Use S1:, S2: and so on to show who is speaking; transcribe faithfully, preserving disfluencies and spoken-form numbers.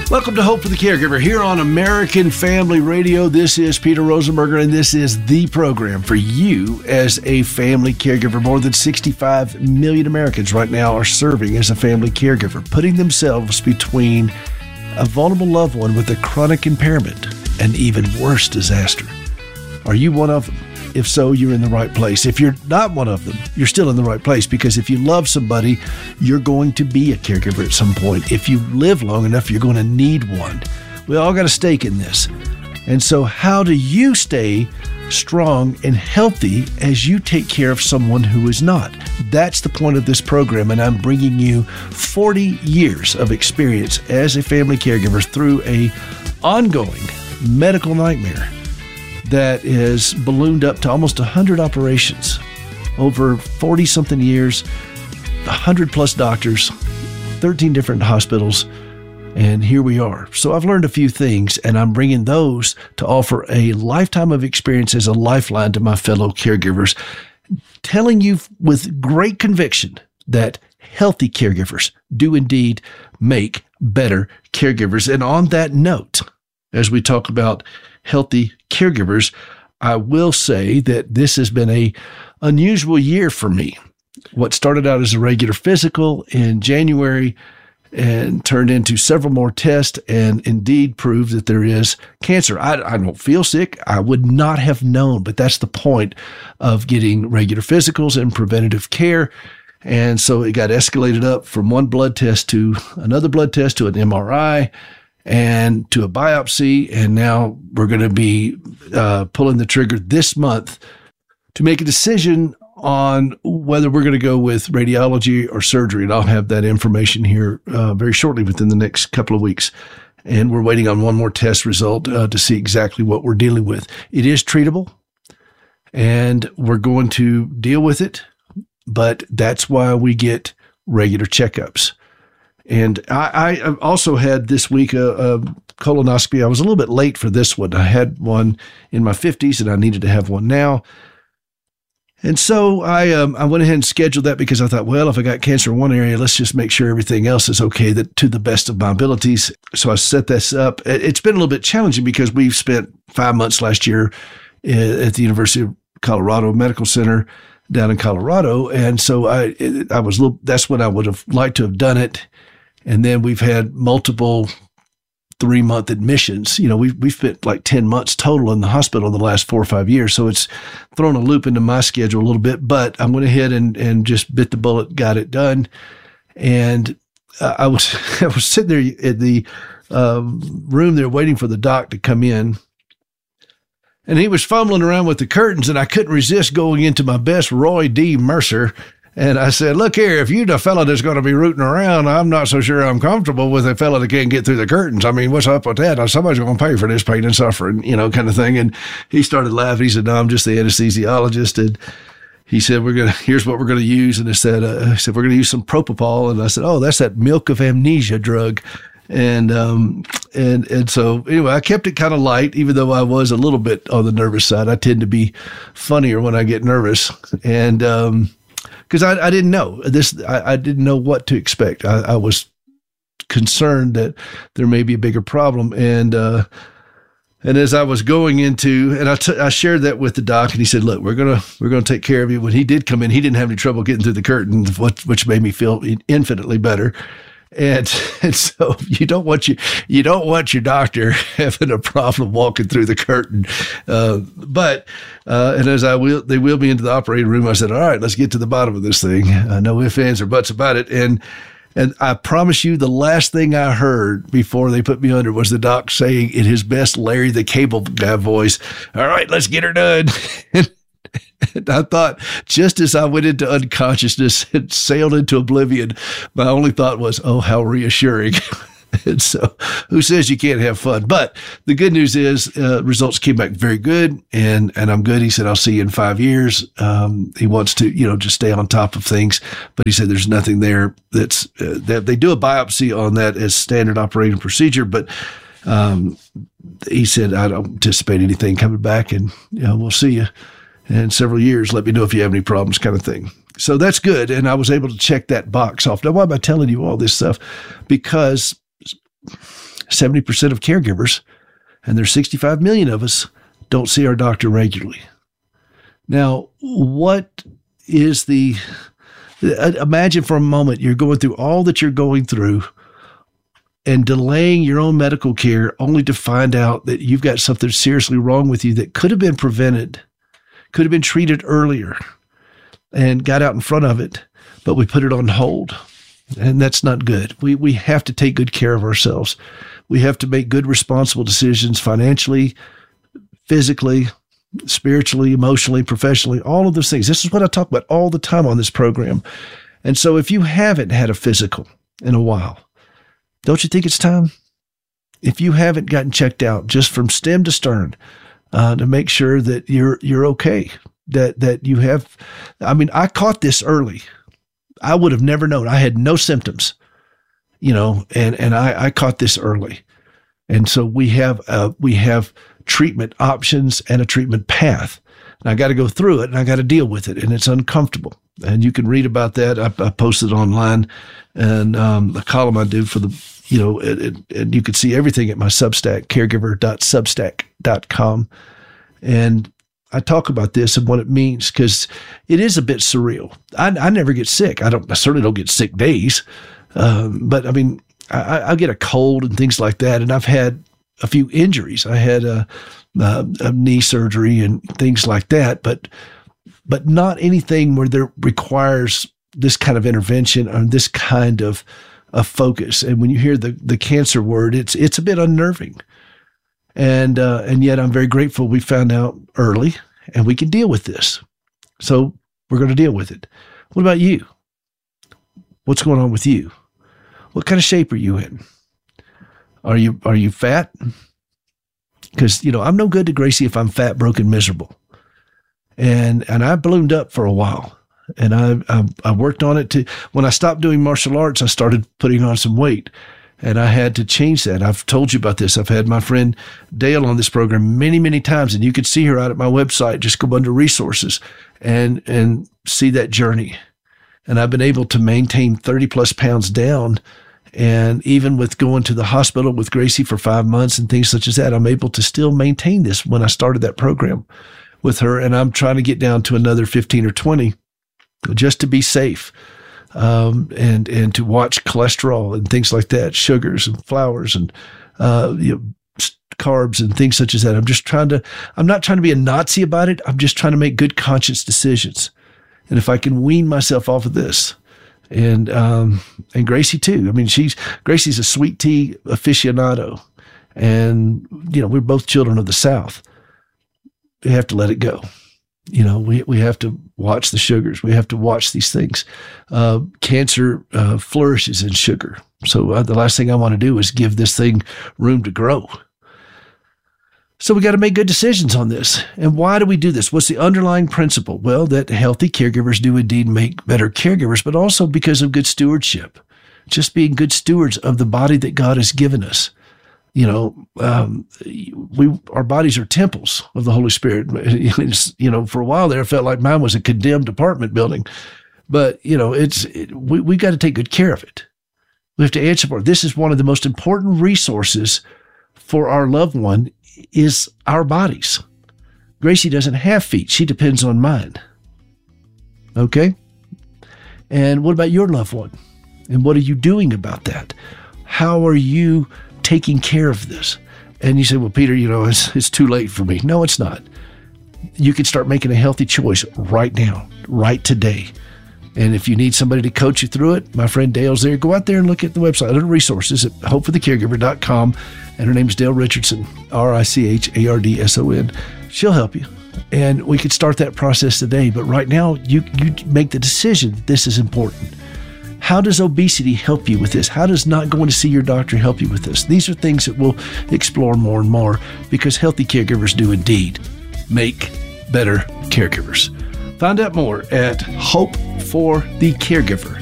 S1: Welcome to Hope for the Caregiver here on American Family Radio. This is Peter Rosenberger, and this is the program for you as a family caregiver. More than sixty-five million Americans right now are serving as a family caregiver, putting themselves between a vulnerable loved one with a chronic impairment and even worse disaster. Are you one of them? If so, you're in the right place. If you're not one of them, you're still in the right place, because if you love somebody, you're going to be a caregiver at some point. If you live long enough, you're going to need one. We all got a stake in this. And so how do you stay strong and healthy as you take care of someone who is not? That's the point of this program, and I'm bringing you forty years of experience as a family caregiver through a ongoing medical nightmare that is ballooned up to almost one hundred operations over forty-something years, one hundred plus doctors, thirteen different hospitals, and here we are. So I've learned a few things, and I'm bringing those to offer a lifetime of experience as a lifeline to my fellow caregivers, telling you with great conviction that healthy caregivers do indeed make better caregivers. And on that note, as we talk about healthy caregivers, I will say that this has been a unusual year for me. What started out as a regular physical in January and turned into several more tests and indeed proved that there is cancer. I, I don't feel sick. I would not have known, but that's the point of getting regular physicals and preventative care. And so it got escalated up from one blood test to another blood test to an M R I and to a biopsy, and now we're going to be uh, pulling the trigger this month to make a decision on whether we're going to go with radiology or surgery, and I'll have that information here uh, very shortly within the next couple of weeks. And we're waiting on one more test result uh, to see exactly what we're dealing with. It is treatable, and we're going to deal with it, but that's why we get regular checkups. And I, I also had this week a, a colonoscopy. I was a little bit late for this one. I had one in my fifties, and I needed to have one now. And so I um, I went ahead and scheduled that because I thought, well, if I got cancer in one area, let's just make sure everything else is okay, that to the best of my abilities. So I set this up. It's been a little bit challenging because we've spent five months last year at the University of Colorado Medical Center down in Colorado. And so I I was a little, that's when I would have liked to have done it. And then we've had multiple three-month admissions. You know, we've, we've spent like ten months total in the hospital in the last four or five years. So it's thrown a loop into my schedule a little bit, but I went ahead and, and just bit the bullet, got it done. And uh, I was I was sitting there in the um, room there waiting for the doc to come in. And he was fumbling around with the curtains, and I couldn't resist going into my best Roy D. Mercer. And I said, look here, if you're the fella that's going to be rooting around, I'm not so sure I'm comfortable with a fella that can't get through the curtains. I mean, what's up with that? Now, somebody's going to pay for this pain and suffering, you know, kind of thing. And he started laughing. He said, no, I'm just the anesthesiologist. And he said, we're going to, here's what we're going to use. And I said, uh, I said, we're going to use some propofol. And I said, oh, that's that milk of amnesia drug. And, um, and, and so anyway, I kept it kind of light, even though I was a little bit on the nervous side. I tend to be funnier when I get nervous. And, um, Because I, I didn't know this, I, I didn't know what to expect. I, I was concerned that there may be a bigger problem, and uh, and as I was going into, and I, t- I shared that with the doc, and he said, "Look, we're gonna we're gonna take care of you." When he did come in, he didn't have any trouble getting through the curtain, which, which made me feel infinitely better. And and so you don't want you you don't want your doctor having a problem walking through the curtain. Uh, but uh, and as I will, they wheeled me into the operating room. I said, "All right, let's get to the bottom of this thing. Uh, no ifs, ands, or buts about it." And and I promise you, the last thing I heard before they put me under was the doc saying in his best Larry the Cable Guy voice, "All right, let's get her done." And I thought, just as I went into unconsciousness and sailed into oblivion, my only thought was, oh, how reassuring. And so who says you can't have fun? But the good news is uh, results came back very good, and, and I'm good. He said, I'll see you in five years. Um, he wants to, you know, just stay on top of things. But he said there's nothing there that's, uh, that they do a biopsy on that as standard operating procedure. But um, he said, I don't anticipate anything coming back, and, you know, we'll see you in several years. Let me know if you have any problems, kind of thing. So that's good. And I was able to check that box off. Now, why am I telling you all this stuff? Because seventy percent of caregivers, and there's sixty-five million of us, don't see our doctor regularly. Now, what is the, imagine for a moment you're going through all that you're going through and delaying your own medical care only to find out that you've got something seriously wrong with you that could have been prevented, could have been treated earlier and got out in front of it, but we put it on hold. And that's not good. We we have to take good care of ourselves. We have to make good, responsible decisions financially, physically, spiritually, emotionally, professionally, all of those things. This is what I talk about all the time on this program. And so if you haven't had a physical in a while, don't you think it's time? If you haven't gotten checked out just from stem to stern uh, to make sure that you're you're okay, that that you have, I mean, I caught this early. I would have never known. I had no symptoms, you know, and, and I, I caught this early. And so we have, uh, we have treatment options and a treatment path. And I got to go through it and I got to deal with it. And it's uncomfortable. And you can read about that. I, I posted online and, um, a column I do for the, you know, it, it, and you can see everything at my Substack, caregiver dot substack dot com. And I talk about this and what it means because it is a bit surreal. I, I never get sick. I don't. I certainly don't get sick days. Um, but I mean, I, I get a cold and things like that. And I've had a few injuries. I had a, a, a knee surgery and things like that. But but not anything where there requires this kind of intervention or this kind of of focus. And when you hear the the cancer word, it's it's a bit unnerving. And uh, and yet I'm very grateful we found out early and we can deal with this. So we're going to deal with it. What about you? What's going on with you? What kind of shape are you in? Are you are you fat? Because, you know, I'm no good to Gracie if I'm fat, broken, miserable. And and I ballooned up for a while. And I, I I worked on it to, when I stopped doing martial arts, I started putting on some weight. And I had to change that. I've told you about this. I've had my friend Dale on this program many, many times, and you can see her out at my website. Just go under resources and and see that journey. And I've been able to maintain thirty plus pounds down. And even with going to the hospital with Gracie for five months and things such as that, I'm able to still maintain this when I started that program with her. And I'm trying to get down to another fifteen or twenty just to be safe. Um, and, and to watch cholesterol and things like that, sugars and flours and, uh, you know, carbs and things such as that. I'm just trying to, I'm not trying to be a Nazi about it. I'm just trying to make good conscious decisions. And if I can wean myself off of this and, um, and Gracie too. I mean, she's, Gracie's a sweet tea aficionado and, you know, we're both children of the South. We have to let it go. You know, we we have to watch the sugars. We have to watch these things. Uh, cancer uh, flourishes in sugar. So uh, the last thing I want to do is give this thing room to grow. So we got to make good decisions on this. And why do we do this? What's the underlying principle? Well, that healthy caregivers do indeed make better caregivers, but also because of good stewardship. Just being good stewards of the body that God has given us. You know, um, we our bodies are temples of the Holy Spirit. It's, you know, for a while there, I felt like mine was a condemned apartment building. But, you know, it's it, we we got to take good care of it. We have to answer for it. This is one of the most important resources for our loved one is our bodies. Gracie doesn't have feet. She depends on mine. Okay? And what about your loved one? And what are you doing about that? How are you taking care of this? And you say, well, Peter, you know, it's, it's too late for me. No, it's not. You can start making a healthy choice right now, right today. And if you need somebody to coach you through it, my friend Dale's there. Go out there and look at the website, under resources at hope for the caregiver dot com. And her name is Dale Richardson, R I C H A R D S O N. She'll help you. And we could start that process today. But right now, you, you make the decision that this is important. How does obesity help you with this? How does not going to see your doctor help you with this? These are things that we'll explore more and more because healthy caregivers do indeed make better caregivers. Find out more at hope for the caregiver